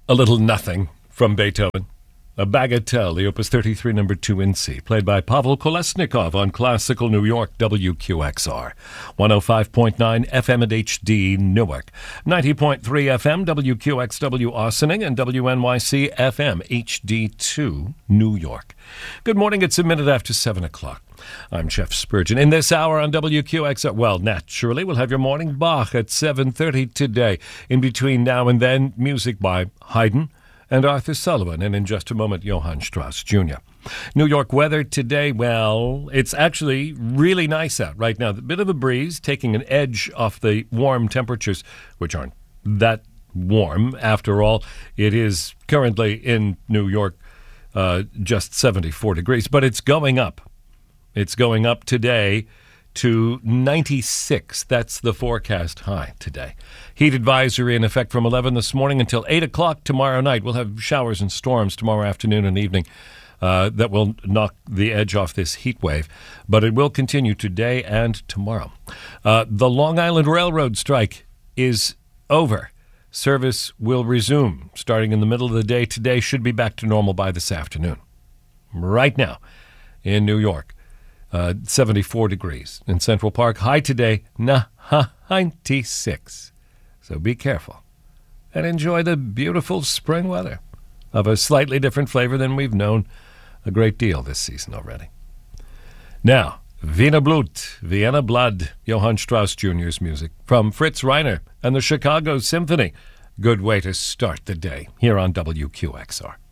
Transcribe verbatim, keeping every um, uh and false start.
A Little Nothing from Beethoven. A Bagatelle, the Opus thirty-three, number two in C, played by Pavel Kolesnikov on Classical New York, W Q X R. one oh five point nine F M at H D Newark, ninety point three F M, W Q X W Ossining, and W N Y C F M, H D two, New York. Good morning, it's a minute after seven o'clock. I'm Jeff Spurgeon. In this hour on W Q X R, well, naturally, we'll have your morning Bach at seven thirty today. In between now and then, music by Haydn and Arthur Sullivan, and in just a moment, Johann Strauss Junior New York weather today, well, it's actually really nice out right now. A bit of a breeze, taking an edge off the warm temperatures, which aren't that warm. After all, it is currently in New York uh, just seventy-four degrees, but it's going up. It's going up today to ninety-six. That's the forecast high today. Heat advisory in effect from eleven this morning until eight o'clock tomorrow night. We'll have showers and storms tomorrow afternoon and evening uh, that will knock the edge off this heat wave. But it will continue today and tomorrow. Uh, the Long Island Railroad strike is over. Service will resume starting in the middle of the day today. Should be back to normal by this afternoon. Right now in New York. Uh, seventy-four degrees in Central Park. High today, ninety-six. So be careful and enjoy the beautiful spring weather of a slightly different flavor than we've known a great deal this season already. Now, Wiener Blut, Vienna Blood, Johann Strauss Junior's music from Fritz Reiner and the Chicago Symphony. Good way to start the day here on W Q X R.